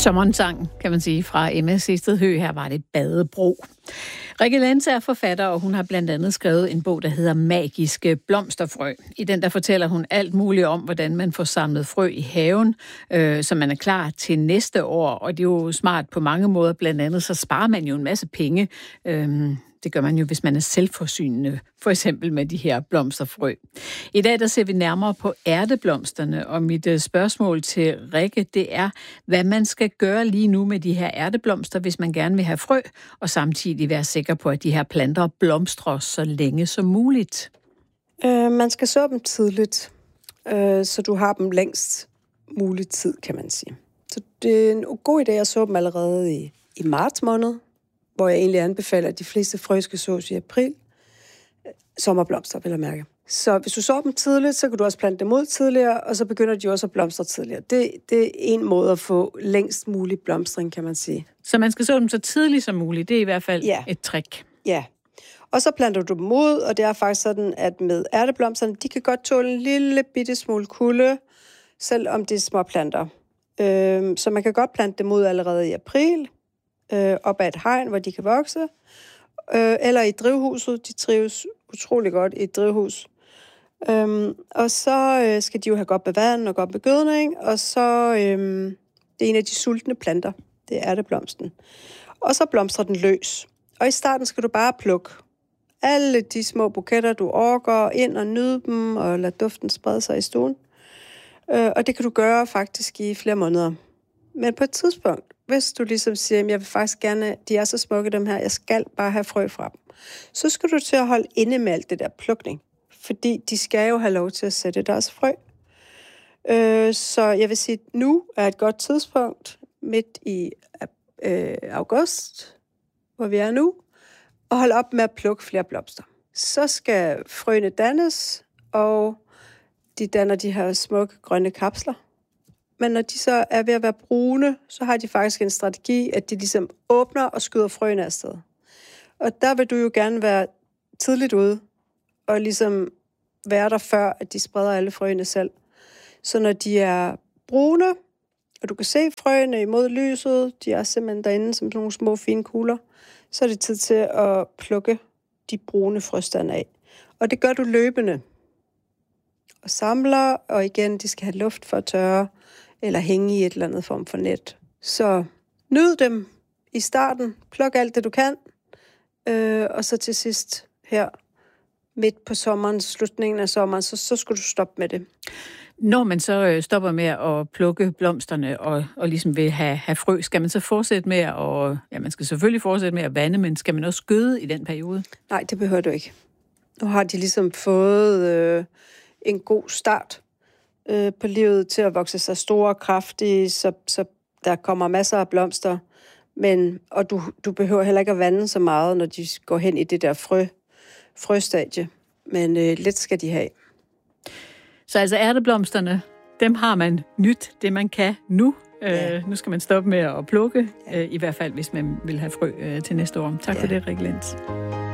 Sommerensang, kan man sige, fra Emma Sehsted Høegh. Her var det Badebro. Rikke Lense er forfatter, og hun har blandt andet skrevet en bog, der hedder Magiske blomsterfrø. I den der fortæller hun alt muligt om, hvordan man får samlet frø i haven, så man er klar til næste år. Og det er jo smart på mange måder. Blandt andet så sparer man jo en masse penge. Det gør man jo, hvis man er selvforsynende, for eksempel med de her blomsterfrø. I dag der ser vi nærmere på ærteblomsterne, og mit spørgsmål til Rikke, det er, hvad man skal gøre lige nu med de her ærteblomster, hvis man gerne vil have frø, og samtidig være sikker på, at de her planter blomstrer så længe som muligt. Man skal så dem tidligt, så du har dem længst mulig tid, kan man sige. Så det er en god idé at så dem allerede i marts måned, hvor jeg egentlig anbefaler, at de fleste frø skal sås i april. Sommerblomster, vil jeg mærke. Så hvis du sår dem tidligt, så kan du også plante dem ud tidligere, og så begynder de også at blomstre tidligere. Det er en måde at få længst mulig blomstring, kan man sige. Så man skal så dem så tidligt som muligt. Det er i hvert fald et trick. Ja. Og så planter du dem ud, og det er faktisk sådan, at med ærteblomsterne, de kan godt tåle en lille bitte smule kulde, selvom det er små planter. Så man kan godt plante dem ud allerede i april, op ad et hegn, hvor de kan vokse, eller i drivhuset. De trives utrolig godt i et drivhus. Og så skal de jo have godt med vand og godt med gødning, og så det er en af de sultne planter, det er ærteblomsten. Og så blomstrer den løs. Og i starten skal du bare plukke alle de små buketter, du orker, ind og nyde dem, og lade duften sprede sig i stuen. Og det kan du gøre faktisk i flere måneder. Men på et tidspunkt, hvis du ligesom siger, at jeg vil faktisk gerne, de er så smukke dem her, jeg skal bare have frø fra dem, så skal du til at holde inde med alt det der plukning. Fordi de skal jo have lov til at sætte deres frø. Så jeg vil sige, at nu er et godt tidspunkt, midt i august, hvor vi er nu, og holde op med at plukke flere blomster. Så skal frøene dannes, og de danner de her smukke grønne kapsler. Men når de så er ved at være brune, så har de faktisk en strategi, at de ligesom åbner og skyder frøene afsted. Og der vil du jo gerne være tidligt ude, og ligesom være der før, at de spreder alle frøene selv. Så når de er brune, og du kan se frøene imod lyset, de er simpelthen derinde som nogle små fine kugler, så er det tid til at plukke de brune frøstande af. Og det gør du løbende. Og samler, og igen, de skal have luft for at tørre, eller hænge i et eller andet form for net. Så nyd dem i starten, pluk alt det du kan, og så til sidst her, midt på sommeren, slutningen af sommeren, så skal du stoppe med det. Når man så stopper med at plukke blomsterne og ligesom vil have frø, skal man så fortsætte med man skal selvfølgelig fortsætte med at vande, men skal man også gøde i den periode? Nej, det behøver du ikke. Nu har de ligesom fået en god start på livet til at vokse sig store og kraftige, så der kommer masser af blomster, og du behøver heller ikke at vande så meget, når de går hen i det der frøstadie, men lidt skal de have. Så altså ærteblomsterne, dem har man nyt, det man kan nu. Ja. Nu skal man stoppe med at plukke, i hvert fald hvis man vil have frø til næste år. Tak for det, Rikke Lense.